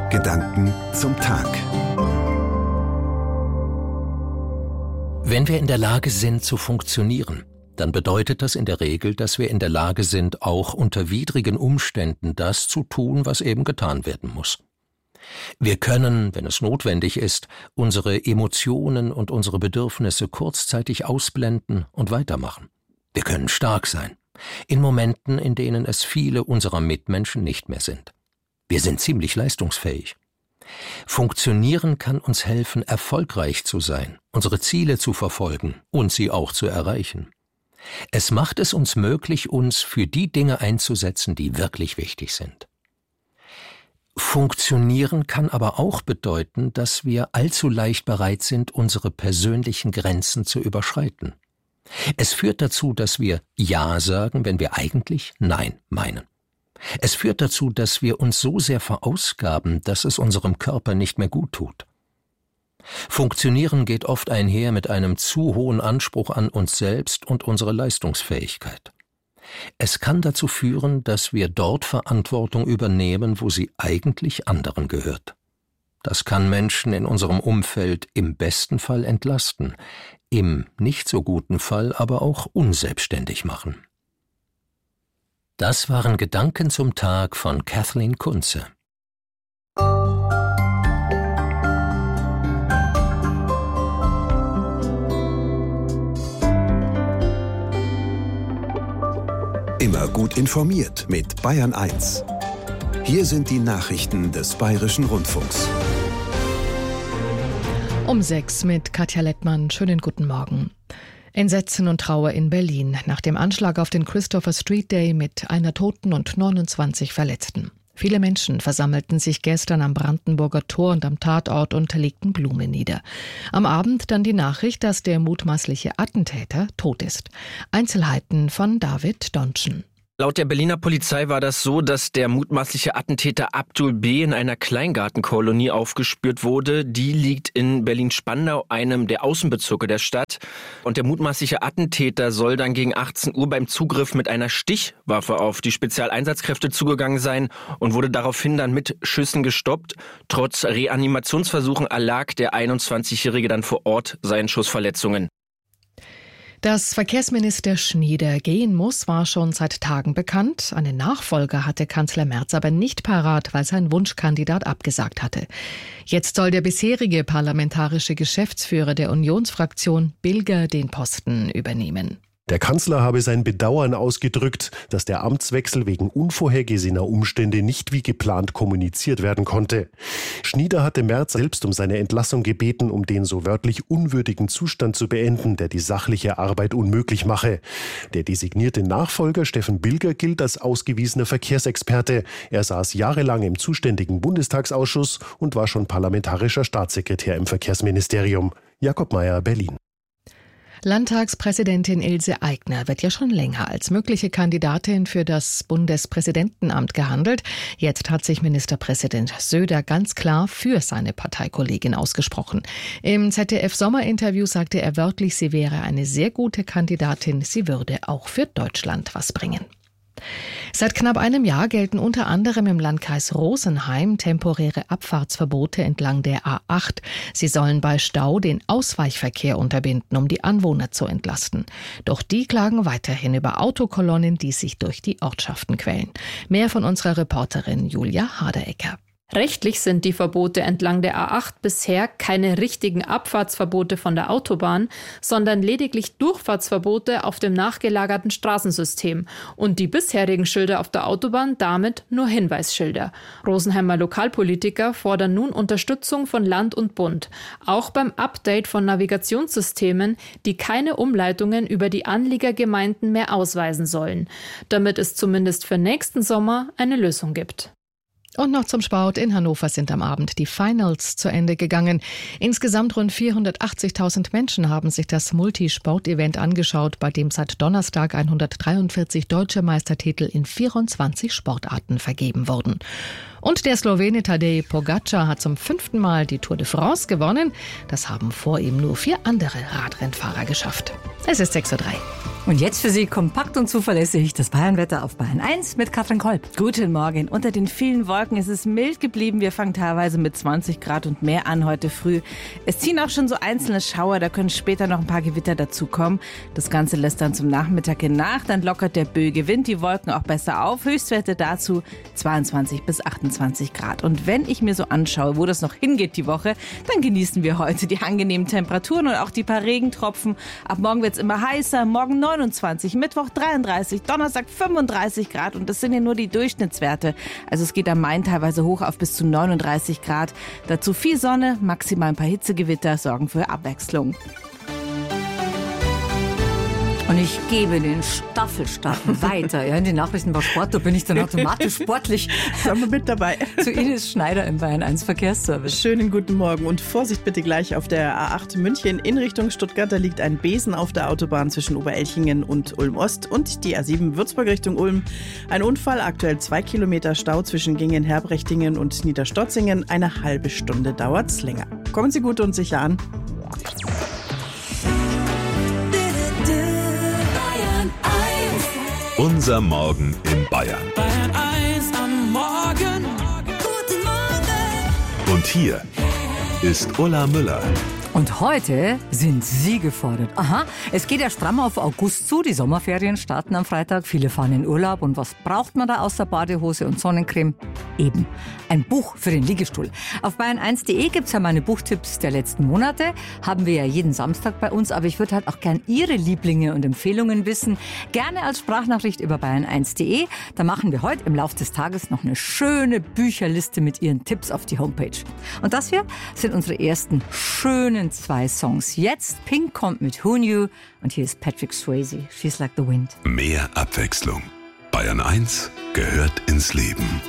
Gedanken zum Tag. Wenn wir in der Lage sind zu funktionieren, dann bedeutet das in der Regel, dass wir in der Lage sind, auch unter widrigen Umständen das zu tun, was eben getan werden muss. Wir können, wenn es notwendig ist, unsere Emotionen und unsere Bedürfnisse kurzzeitig ausblenden und weitermachen. Wir können stark sein, in Momenten, in denen es viele unserer Mitmenschen nicht mehr sind. Wir sind ziemlich leistungsfähig. Funktionieren kann uns helfen, erfolgreich zu sein, unsere Ziele zu verfolgen und sie auch zu erreichen. Es macht es uns möglich, uns für die Dinge einzusetzen, die wirklich wichtig sind. Funktionieren kann aber auch bedeuten, dass wir allzu leicht bereit sind, unsere persönlichen Grenzen zu überschreiten. Es führt dazu, dass wir Ja sagen, wenn wir eigentlich Nein meinen. Es führt dazu, dass wir uns so sehr verausgaben, dass es unserem Körper nicht mehr gut tut. Funktionieren geht oft einher mit einem zu hohen Anspruch an uns selbst und unsere Leistungsfähigkeit. Es kann dazu führen, dass wir dort Verantwortung übernehmen, wo sie eigentlich anderen gehört. Das kann Menschen in unserem Umfeld im besten Fall entlasten, im nicht so guten Fall aber auch unselbstständig machen. Das waren Gedanken zum Tag von Kathleen Kunze. Immer gut informiert mit Bayern 1. Hier sind die Nachrichten des Bayerischen Rundfunks. Um 6 mit Katja Lettmann. Schönen guten Morgen. Entsetzen und Trauer in Berlin nach dem Anschlag auf den Christopher Street Day mit einer Toten und 29 Verletzten. Viele Menschen versammelten sich gestern am Brandenburger Tor und am Tatort und legten Blumen nieder. Am Abend dann die Nachricht, dass der mutmaßliche Attentäter tot ist. Einzelheiten von David Donschen. Laut der Berliner Polizei war das so, dass der mutmaßliche Attentäter Abdul B. in einer Kleingartenkolonie aufgespürt wurde. Die liegt in Berlin-Spandau, einem der Außenbezirke der Stadt. Und der mutmaßliche Attentäter soll dann gegen 18 Uhr beim Zugriff mit einer Stichwaffe auf die Spezialeinsatzkräfte zugegangen sein und wurde daraufhin dann mit Schüssen gestoppt. Trotz Reanimationsversuchen erlag der 21-Jährige dann vor Ort seinen Schussverletzungen. Dass Verkehrsminister Schnieder gehen muss, war schon seit Tagen bekannt. Einen Nachfolger hatte Kanzler Merz aber nicht parat, weil sein Wunschkandidat abgesagt hatte. Jetzt soll der bisherige parlamentarische Geschäftsführer der Unionsfraktion Bilger den Posten übernehmen. Der Kanzler habe sein Bedauern ausgedrückt, dass der Amtswechsel wegen unvorhergesehener Umstände nicht wie geplant kommuniziert werden konnte. Schnieder hatte Merz selbst um seine Entlassung gebeten, um den so wörtlich unwürdigen Zustand zu beenden, der die sachliche Arbeit unmöglich mache. Der designierte Nachfolger Steffen Bilger gilt als ausgewiesener Verkehrsexperte. Er saß jahrelang im zuständigen Bundestagsausschuss und war schon parlamentarischer Staatssekretär im Verkehrsministerium. Jakob Mayer, Berlin. Landtagspräsidentin Ilse Aigner wird ja schon länger als mögliche Kandidatin für das Bundespräsidentenamt gehandelt. Jetzt hat sich Ministerpräsident Söder ganz klar für seine Parteikollegin ausgesprochen. Im ZDF-Sommerinterview sagte er wörtlich, sie wäre eine sehr gute Kandidatin, sie würde auch für Deutschland was bringen. Seit knapp einem Jahr gelten unter anderem im Landkreis Rosenheim temporäre Abfahrtsverbote entlang der A8. Sie sollen bei Stau den Ausweichverkehr unterbinden, um die Anwohner zu entlasten. Doch die klagen weiterhin über Autokolonnen, die sich durch die Ortschaften quälen. Mehr von unserer Reporterin Julia Haderecker. Rechtlich sind die Verbote entlang der A8 bisher keine richtigen Abfahrtsverbote von der Autobahn, sondern lediglich Durchfahrtsverbote auf dem nachgelagerten Straßensystem und die bisherigen Schilder auf der Autobahn damit nur Hinweisschilder. Rosenheimer Lokalpolitiker fordern nun Unterstützung von Land und Bund, auch beim Update von Navigationssystemen, die keine Umleitungen über die Anliegergemeinden mehr ausweisen sollen, damit es zumindest für nächsten Sommer eine Lösung gibt. Und noch zum Sport. In Hannover sind am Abend die Finals zu Ende gegangen. Insgesamt rund 480.000 Menschen haben sich das Multisport-Event angeschaut, bei dem seit Donnerstag 143 deutsche Meistertitel in 24 Sportarten vergeben wurden. Und der Slowene Tadej Pogačar hat zum 5. Mal die Tour de France gewonnen. Das haben vor ihm nur 4 andere Radrennfahrer geschafft. Es ist 6:03 Uhr. Und jetzt für Sie kompakt und zuverlässig das Bayernwetter auf Bayern 1 mit Katrin Kolb. Guten Morgen. Unter den vielen Wolken ist es mild geblieben. Wir fangen teilweise mit 20 Grad und mehr an heute früh. Es ziehen auch schon so einzelne Schauer, da können später noch ein paar Gewitter dazukommen. Das Ganze lässt dann zum Nachmittag hin nach. Dann lockert der böige Wind die Wolken auch besser auf. Höchstwerte dazu 22 bis 28 Grad. Und wenn ich mir so anschaue, wo das noch hingeht die Woche, dann genießen wir heute die angenehmen Temperaturen und auch die paar Regentropfen. Ab morgen wird es immer heißer. Morgen 29, Mittwoch 33, Donnerstag 35 Grad und das sind ja nur die Durchschnittswerte. Also es geht am Main teilweise hoch auf bis zu 39 Grad. Dazu viel Sonne, maximal ein paar Hitzegewitter sorgen für Abwechslung. Und ich gebe den Staffelstab weiter. Ja, in den Nachrichten war Sport, da bin ich dann automatisch sportlich. Sind wir mit dabei. Zu Ines Schneider im Bayern 1 Verkehrsservice. Schönen guten Morgen und Vorsicht bitte gleich auf der A8 München in Richtung Stuttgart. Da liegt ein Besen auf der Autobahn zwischen Oberelchingen und Ulm-Ost und die A7 Würzburg Richtung Ulm. Ein Unfall, aktuell 2 Kilometer Stau zwischen Gingen-Herbrechtingen und Niederstotzingen. Eine halbe Stunde dauert's länger. Kommen Sie gut und sicher an. Unser Morgen in Bayern. Bayern 1 am Morgen. Guten Morgen. Und hier ist Ulla Müller. Und heute sind Sie gefordert. Aha, es geht ja stramm auf August zu. Die Sommerferien starten am Freitag. Viele fahren in Urlaub. Und was braucht man da außer Badehose und Sonnencreme? Eben ein Buch für den Liegestuhl. Auf bayern1.de gibt es ja meine Buchtipps der letzten Monate. Haben wir ja jeden Samstag bei uns. Aber ich würde halt auch gern Ihre Lieblinge und Empfehlungen wissen. Gerne als Sprachnachricht über bayern1.de. Da machen wir heute im Laufe des Tages noch eine schöne Bücherliste mit Ihren Tipps auf die Homepage. Und das hier sind unsere ersten schönen 2 Songs. Jetzt Pink kommt mit Who Knew und hier ist Patrick Swayze, She's Like the Wind. Mehr Abwechslung. Bayern 1 gehört ins Leben.